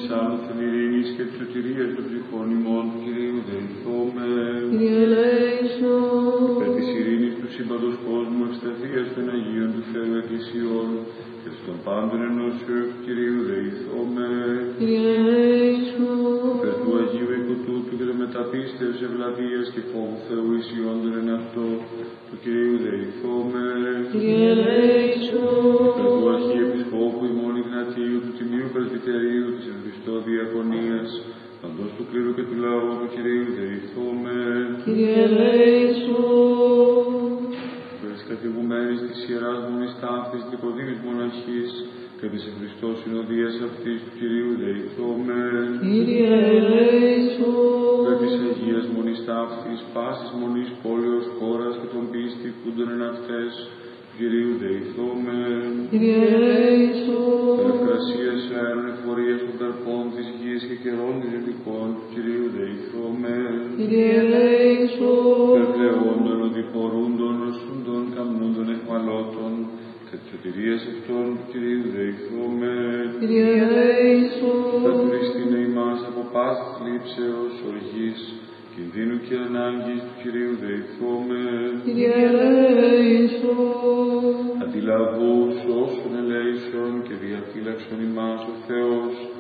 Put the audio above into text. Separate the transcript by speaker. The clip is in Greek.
Speaker 1: της άνωθεν ειρήνης και της σωτηρίας των ψυχών ημών του Κυρίου δεηθώμε.
Speaker 2: Κύριε ελέησον.
Speaker 1: Υπέρ της ειρήνης του σύμπαντος κόσμου, ευσταθίας των Αγίων του Θεού Εκκλησιών και των πάντων ενώσεων του Κυρίου δεηθώμε.
Speaker 2: Κύριε ελέησον.
Speaker 1: Υπέρ του Αγίου Οικοτούτου και των μεταπίστεως ευλαβίας και φόβου Θεού ισιόντων εν αυτό του Κυρίου δεηθώμε.
Speaker 2: Κύριε ελέησον.
Speaker 1: Υπέρ του Αρχιεπισκόπου ημών Ιγνατίου του Τιμίου Πρεσβυτερίου της εν Χριστώ Διακονίας, παντός του κλήρου και του λαού του Κυρίου δεηθώμε.
Speaker 2: Κύριε ελέησον.
Speaker 1: Υπέρ της καθηγουμένης της Ιεράς Μονής Ταύτης Νικοδήμης Μοναχής και της εν Χριστώ Συνοδείας αυτής του Κυρίου δεηθώμε.
Speaker 2: Κύριε ελέησον.
Speaker 1: Υπέρ της Αγίας Μονής Ταύτης, πάσης μονής πόλεως, χώρας και των πίστη πούντων εν αυτές του Κυρίου δεηθώμε.
Speaker 2: Κύριε ελέησον.
Speaker 1: Υπέρ ευκρασίας αέρων εφορίας των καρπών της γης και καιρών ειρηνικών του Κυρίου δεηθώμε.
Speaker 2: Κύριε ελέησον.
Speaker 1: Υπέρ πλεόντων, οδηπορούντων, οσούντων, καμνούντων, εχμαλώτων και της σωτηρίας αυτών του Κυρίου δεηθώμε.
Speaker 2: Κύριε ελέησον.
Speaker 1: Υπέρ Χριστίνε ημάς από πάσης θλίψεως, οργής, κινδύνου και ανάγκης του Κυρίου δεηθώμε.
Speaker 2: Κύριε ελέησον.
Speaker 1: Αντιλαβούς όσων ελέησον και διαφύλαξον ημάς ο Θεός